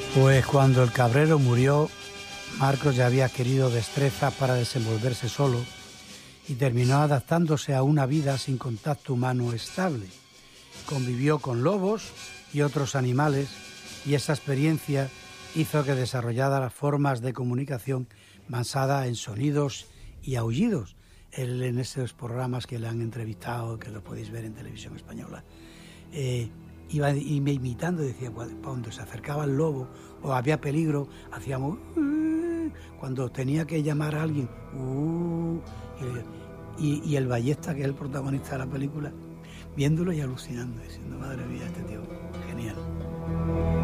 Pues cuando el cabrero murió, Marcos ya había adquirido destrezas para desenvolverse solo y terminó adaptándose a una vida sin contacto humano estable. Convivió con lobos y otros animales y esa experiencia hizo que desarrollara las formas de comunicación basadas en sonidos y aullidos. Él, en esos programas que le han entrevistado, que lo podéis ver en Televisión Española, iba imitando y decía, cuando se acercaba el lobo o había peligro, hacíamos cuando tenía que llamar a alguien y el Ballesta, que es el protagonista de la película, viéndolo y alucinando, diciendo, madre mía, este tío, genial.